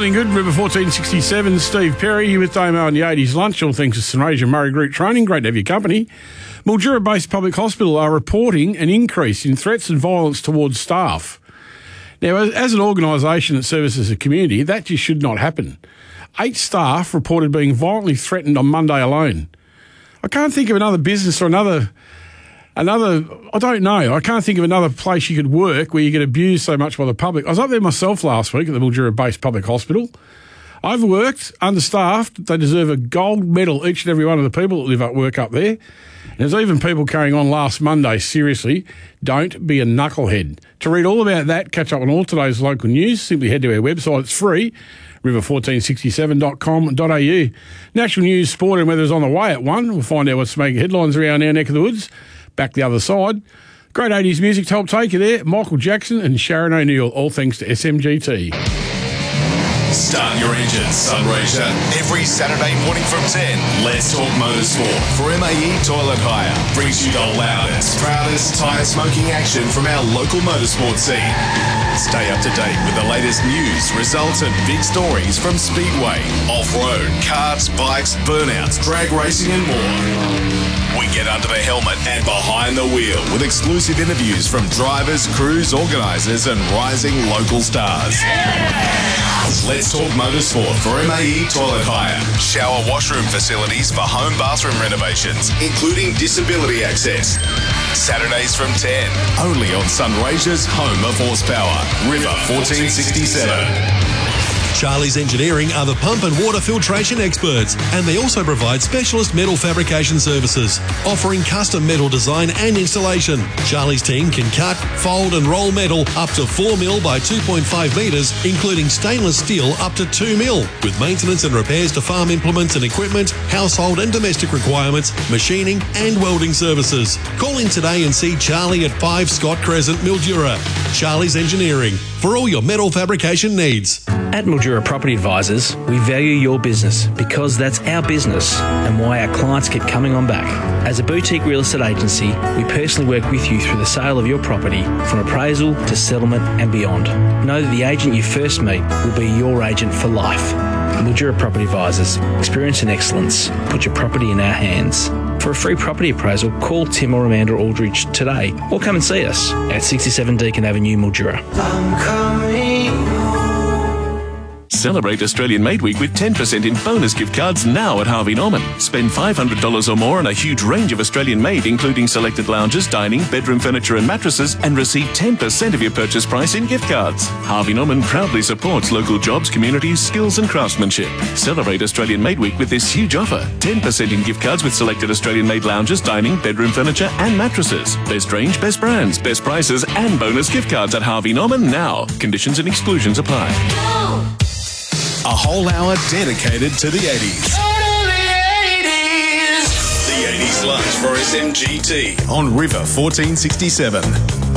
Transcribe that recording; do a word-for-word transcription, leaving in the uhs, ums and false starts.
morning, good. River fourteen sixty-seven, Steve Perry, you with Damo and the eighties lunch. All thanks to St Rasia Murray Group Training. Great to have your company. Mildura-based public hospital are reporting an increase in threats and violence towards staff. Now, as, as an organisation that services a community, that just should not happen. Eight staff reported being violently threatened on Monday alone. I can't think of another business or another... Another, I don't know, I can't think of another place you could work where you get abused so much by the public. I was up there myself last week at the Mildura-based public hospital. Overworked, understaffed, they deserve a gold medal, each and every one of the people that live at work up there. And there's even people carrying on last Monday. Seriously, don't be a knucklehead. To read all about that, catch up on all today's local news, simply head to our website. It's free, river fourteen sixty-seven dot com dot a u. National news, sport and weather is on the way at one. We'll find out what's making headlines around our neck of the woods. Back the other side. Great eighties music to help take you there. Michael Jackson and Sharon O'Neill, all thanks to S M G T. Start your engines, Sunraysia. Every Saturday morning from ten, Let's Talk Motorsport for M A E Toilet Hire. Brings you the loudest, proudest tyre smoking action from our local motorsport scene. Stay up to date with the latest news, results and big stories from Speedway, off-road, karts, bikes, burnouts, drag racing and more. We get under the helmet and behind the wheel with exclusive interviews from drivers, crews, organisers and rising local stars. Let's Talk Motorsport for M A E Toilet Hire. Shower washroom facilities for home bathroom renovations, including disability access. Saturdays from ten, only on Sunraysia's home of horsepower, River fourteen sixty-seven. Charlie's Engineering are the pump and water filtration experts, and they also provide specialist metal fabrication services, offering custom metal design and installation. Charlie's team can cut, fold and roll metal up to four mil by two point five metres, including stainless steel up to two mil, with maintenance and repairs to farm implements and equipment, household and domestic requirements, machining and welding services. Call in today and see Charlie at five Scott Crescent, Mildura. Charlie's Engineering, for all your metal fabrication needs. At Mildura Property Advisors, we value your business because that's our business and why our clients keep coming on back. As a boutique real estate agency, we personally work with you through the sale of your property, from appraisal to settlement and beyond. Know that the agent you first meet will be your agent for life. Mildura Property Advisors, experience and excellence. Put your property in our hands. For a free property appraisal, call Tim or Amanda Aldridge today or come and see us at sixty-seven Deakin Avenue, Mildura. I'm coming home. Celebrate Australian Made Week with ten percent in bonus gift cards now at Harvey Norman. Spend five hundred dollars or more on a huge range of Australian made, including selected lounges, dining, bedroom furniture and mattresses, and receive ten percent of your purchase price in gift cards. Harvey Norman proudly supports local jobs, communities, skills and craftsmanship. Celebrate Australian Made Week with this huge offer. ten percent in gift cards with selected Australian made lounges, dining, bedroom furniture and mattresses. Best range, best brands, best prices and bonus gift cards at Harvey Norman now. Conditions and exclusions apply. A whole hour dedicated to the eighties. The eighties lunch for S M G T on River fourteen sixty-seven.